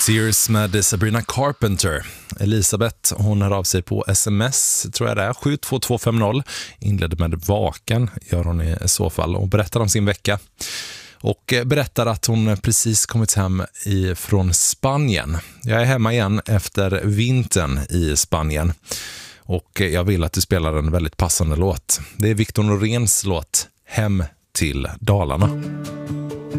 Tears med Sabrina Carpenter. Elisabeth, hon hör av sig på sms, tror jag det är, 72250. Inledde med vaken, gör hon i så fall, och berättar om sin vecka. Och berättar att hon precis kommit hem från Spanien. Jag är hemma igen efter vintern i Spanien. Och jag vill att du spelar en väldigt passande låt. Det är Victor Noréns låt Hem till Dalarna.